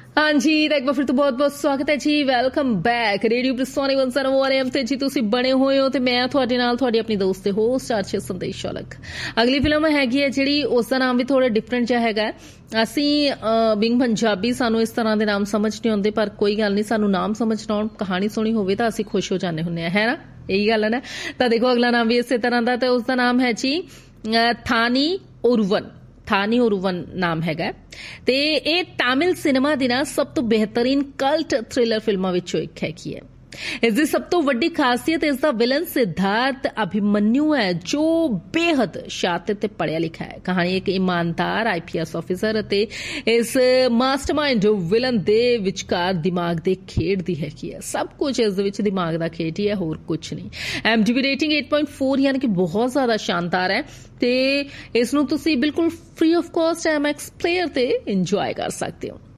हाँ जी, तो एक बार फिर तो बहुत बहुत स्वागत है जी। Welcome back radio Bridgestone 101 M ते जी तुसी बने हुए हो ते मैं ਤੁਹਾਡੇ ਨਾਲ ਤੁਹਾਡੀ ਆਪਣੀ ਦੋਸਤ ਤੇ ਹੋਸਟ ਆਰਚੇ ਸੰਦੇਸ਼ ਔਲਖ। ਅਗਲੀ ਫਿਲਮ ਹੈਗੀ ਹੈ ਜਿਹੜੀ ਉਸ ਦਾ ਨਾਮ ਵੀ ਥੋੜਾ ਡਿਫਰੈਂਟ ਜਿਹਾ ਹੈਗਾ। ਅਸੀਂ ਬਿੰਗ ਪੰਜਾਬੀ ਸਾਨੂੰ ਇਸ ਤਰ੍ਹਾਂ ਦੇ ਨਾਮ ਸਮਝ ਨਹੀਂ ਆਉਂਦੇ, ਪਰ ਕੋਈ ਗੱਲ ਨਹੀਂ, ਸਾਨੂੰ ਨਾਮ ਸਮਝ ਨਾ ਆਉਣ, ਕਹਾਣੀ ਸੁਣੀ ਹੋਵੇ ਤਾਂ ਅਸੀਂ ਖੁਸ਼ ਹੋ ਜਾਂਦੇ ਹੁੰਦੇ ਆ, ਹੈ ਨਾ? ਇਹੀ ਗੱਲ ਹੈ ਨਾ। ਤਾਂ ਦੇਖੋ ਅਗਲਾ ਨਾਮ ਵੀ ਇਸੇ ਤਰ੍ਹਾਂ ਦਾ, ਤੇ ਉਸ ਦਾ ਨਾਮ ਹੈ ਜੀ ਥਾਨੀ ਓਰੂਵਨ ਨਾਮ ਹੈਗਾ। ਤੇ ਇਹ ਤਾਮਿਲ ਸਿਨੇਮਾ ਦੀ ਨਾ ਸਭ ਤੋਂ ਬਿਹਤਰੀਨ ਕਲਟ ਥ੍ਰਿਲਰ ਫਿਲਮਾਂ ਵਿੱਚੋਂ ਇੱਕ ਹੈਗੀ ਹੈ। ਇਸ ਦੀ ਸਭ ਤੋਂ ਵੱਡੀ ਖਾਸੀਅਤ ਇਸ ਦਾ ਵਿਲਨ ਸਿਧਾਰਥ ਅਭਿਮਨਿਊ ਹੈ, ਜੋ ਬੇਹੱਦ ਸ਼ਾਤਿਰ ਤੇ ਪੜ੍ਹਿਆ ਲਿਖਿਆ ਹੈ। ਕਹਾਣੀ ਇੱਕ ਇਮਾਨਦਾਰ IPS ਆਫੀਸਰ ਅਤੇ ਇਸ ਮਾਸਟਰਮਾਈਂਡ ਵਿਲਨ ਦੇ ਵਿਚਕਾਰ ਦਿਮਾਗ ਦੇ ਖੇਡ ਦੀ ਹੈਗੀ ਹੈ। ਸਭ ਕੁਝ ਇਸ ਦੇ ਵਿੱਚ ਦਿਮਾਗ ਦਾ ਖੇਡ ਹੀ ਹੈ, ਹੋਰ ਕੁਝ ਨਹੀਂ। IMDb ਰੇਟਿੰਗ 8.4 ਯਾਨੀ ਕਿ ਬਹੁਤ ਜ਼ਿਆਦਾ ਸ਼ਾਨਦਾਰ ਹੈ ਤੇ ਇਸ ਨੂੰ ਤੁਸੀਂ ਬਿਲਕੁਲ free of cost IMAX player ਤੇ ਇੰਜੋਏ ਕਰ ਸਕਦੇ ਹੋ।